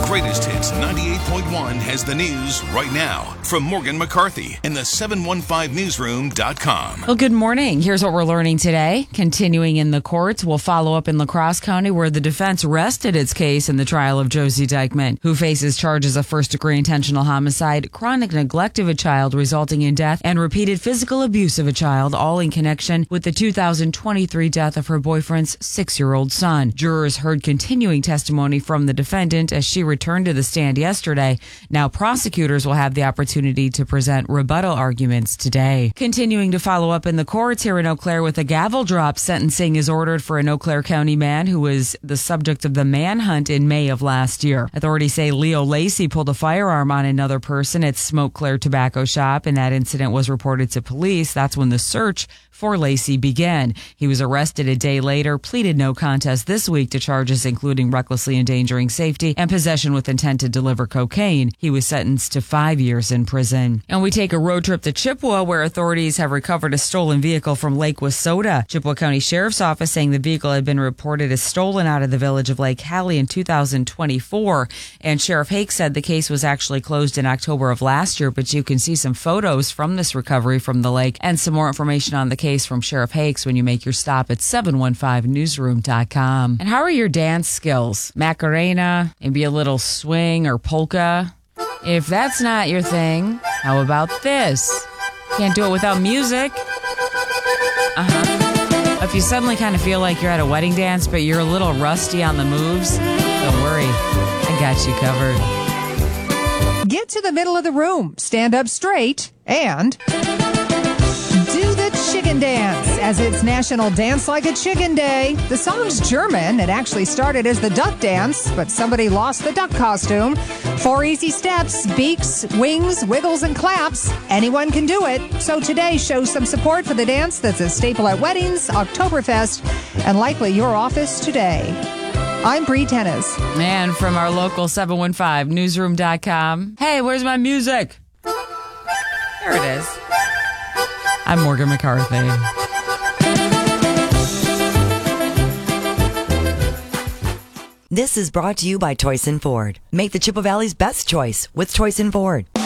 Greatest Hits 98.1 has the news right now from Morgan McCarthy in the 715newsroom.com. Well, good morning. Here's what we're learning today. Continuing in the courts, we'll follow up in La Crosse County where the defense rested its case in the trial of Josie Dykman, who faces charges of first-degree intentional homicide, chronic neglect of a child resulting in death, and repeated physical abuse of a child, all in connection with the 2023 death of her boyfriend's 6-year-old son. Jurors heard continuing testimony from the defendant as she returned to the stand yesterday. Now prosecutors will have the opportunity to present rebuttal arguments today. Continuing to follow up in the courts here in Eau Claire with a gavel drop, sentencing is ordered for an Eau Claire County man who was the subject of the manhunt in May of last year. Authorities say Leo Lacey pulled a firearm on another person at Smoke Claire Tobacco Shop, and that incident was reported to police. That's when the search for Lacey began. He was arrested a day later, pleaded no contest this week to charges including recklessly endangering safety and possession with intent to deliver cocaine. He was sentenced to 5 years in prison. And we take a road trip to Chippewa, where authorities have recovered a stolen vehicle from Lake Wissota. Chippewa County Sheriff's Office saying the vehicle had been reported as stolen out of the village of Lake Hallie in 2024. And Sheriff Hake said the case was actually closed in October of last year, but you can see some photos from this recovery from the lake and some more information on the case from Sheriff Hakes when you make your stop at 715newsroom.com. And how are your dance skills? Macarena, maybe a little swing or polka? If that's not your thing, how about this? Can't do it without music. If you suddenly kind of feel like you're at a wedding dance, but you're a little rusty on the moves, don't worry. I got you covered. Get to the middle of the room, stand up straight, and do the chicken dance, as it's National Dance Like a Chicken Day. The song's German. It actually started as the duck dance, but somebody lost the duck costume. 4 easy steps, beaks, wings, wiggles, and claps. Anyone can do it. So today shows some support for the dance that's a staple at weddings, Oktoberfest, and likely your office today. I'm Bree Tennis. And from our local 715newsroom.com. Hey, where's my music? There it is. I'm Morgan McCarthy. This is brought to you by Toyson Ford. Make the Chippewa Valley's best choice with Toyson Ford.